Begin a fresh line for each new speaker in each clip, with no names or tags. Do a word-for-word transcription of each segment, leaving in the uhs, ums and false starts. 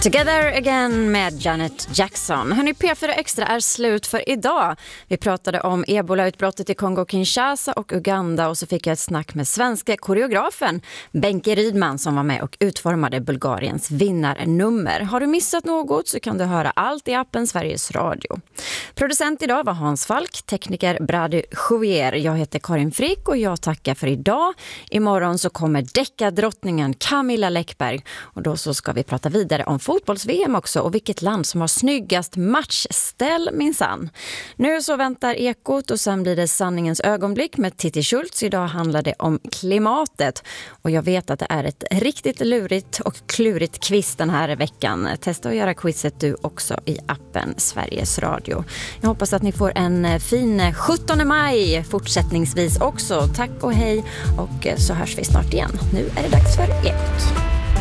Together Again med Janet Jackson. Hörrni, P fyra Extra är slut för idag. Vi pratade om ebola-utbrottet i Kongo-Kinshasa och Uganda och så fick jag ett snack med svenska koreografen Benke Rydman som var med och utformade Bulgariens vinnarnummer. Har du missat något så kan du höra allt i appen Sveriges Radio. Producent idag var Hans Falk, tekniker Brady Jouier. Jag heter Karin Frick och jag tackar för idag. Imorgon så kommer deckardrottningen Camilla Läckberg och då så ska vi prata vidare om fotbolls-V M också och vilket land som har snyggast matchställ minsann. Nu så väntar Ekot och sen blir det sanningens ögonblick med Titti Schultz. Idag handlar det om klimatet och jag vet att det är ett riktigt lurigt och klurigt quiz den här veckan. Testa att göra quizet du också i appen Sveriges Radio. Jag hoppas att ni får en fin sjuttonde maj fortsättningsvis också. Tack och hej och så hörs vi snart igen. Nu är det dags för Ekot.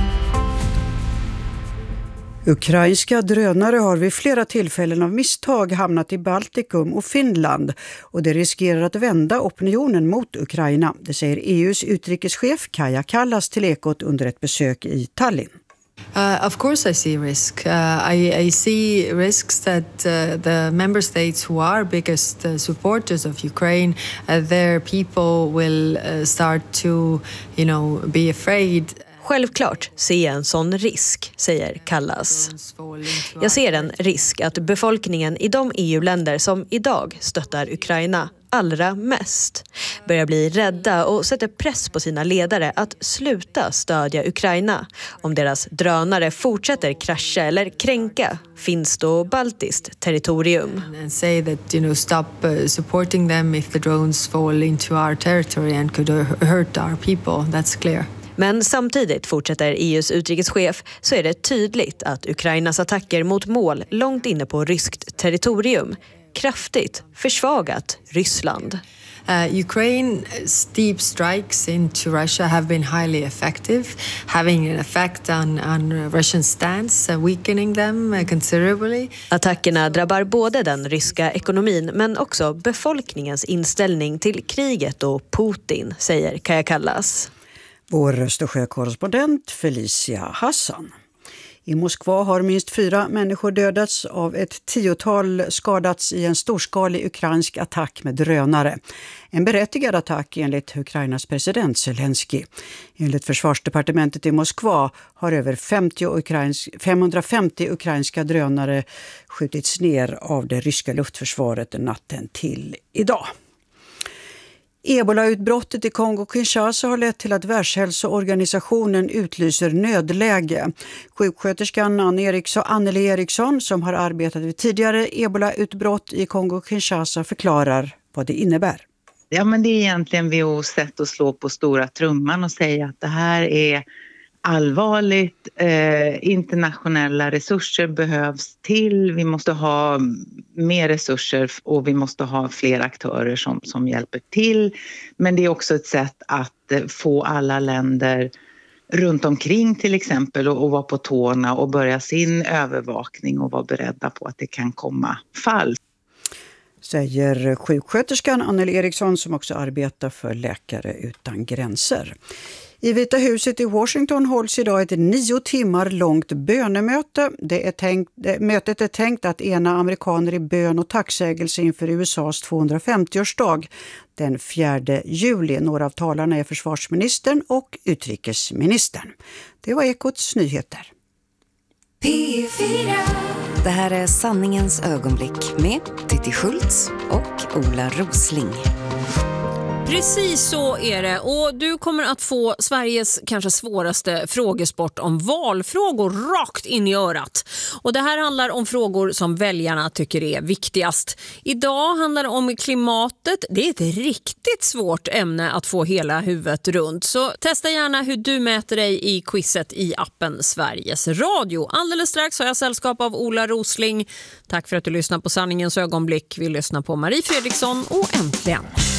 Ukrainska drönare har vid flera tillfällen av misstag hamnat i Baltikum och Finland och det riskerar att vända opinionen mot Ukraina. Det säger E U:s utrikeschef Kaja Kallas till Ekot under ett besök i Tallinn.
Uh, of course I see risk. Uh, I, I see risks that uh, the member states who are biggest uh, supporters of Ukraine, uh, their people will uh, start to, you know, be afraid.
Självklart ser jag en sån risk, säger Kallas. Jag ser en risk att befolkningen i de E U-länder som idag stöttar Ukraina allra mest börjar bli rädda och sätter press på sina ledare att sluta stödja Ukraina om deras drönare fortsätter krascha eller kränka finskt och baltiskt territorium.
And say that, you know, stop uh, supporting them if the drones fall into our territory and could hurt our people. That's clear.
Men samtidigt, fortsätter E U:s utrikeschef, så är det tydligt att Ukrainas attacker mot mål långt inne på ryskt territorium kraftigt försvagat Ryssland.
Uh, Ukraine's deep strikes into Russia have been highly effective, having an effect on, on Russian stance, uh, weakening them uh, considerably.
Attackerna drabbar både den ryska ekonomin men också befolkningens inställning till kriget och Putin, säger Kaja Kallas.
Vår Östersjökorrespondent Felicia Hassan. I Moskva har minst fyra människor dödats av ett tiotal skadats i en storskalig ukrainsk attack med drönare. En berättigad attack enligt Ukrainas president Zelensky. Enligt försvarsdepartementet i Moskva har över femtio ukrainsk, femhundrafemtio ukrainska drönare skjutits ner av det ryska luftförsvaret natten till idag. Ebola-utbrottet i Kongo-Kinshasa har lett till att Världshälsoorganisationen utlyser nödläge. Sjuksköterskan Anne Eriksson, Anneli Eriksson som har arbetat vid tidigare Ebola-utbrott i Kongo-Kinshasa förklarar vad det innebär.
Ja, men det är egentligen V H O:s sätt att slå på stora trumman och säga att det här är allvarligt. Eh, internationella resurser behövs till. Vi måste ha mer resurser och vi måste ha fler aktörer som, som hjälper till. Men det är också ett sätt att eh, få alla länder runt omkring till exempel och, och vara på tårna och börja sin övervakning och vara beredda på att det kan komma fall.
Säger sjuksköterskan Anneli Eriksson som också arbetar för Läkare utan gränser. I Vita huset i Washington hålls idag ett nio timmar långt bönemöte. Det är tänkt, mötet är tänkt att ena amerikaner i bön och tacksägelse inför U S A:s tvåhundrafemtioårsdag den fjärde juli. Några av talarna är försvarsministern och utrikesministern. Det var Ekots nyheter.
P fyra. Det här är sanningens ögonblick med Titti Schultz och Ola Rosling.
Precis så är det och du kommer att få Sveriges kanske svåraste frågesport om valfrågor rakt in i örat. Och det här handlar om frågor som väljarna tycker är viktigast. Idag handlar det om klimatet. Det är ett riktigt svårt ämne att få hela huvudet runt. Så testa gärna hur du mäter dig i quizet i appen Sveriges Radio. Alldeles strax har jag sällskap av Ola Rosling. Tack för att du lyssnar på Sanningens ögonblick. Vi lyssnar på Marie Fredriksson och Äntligen.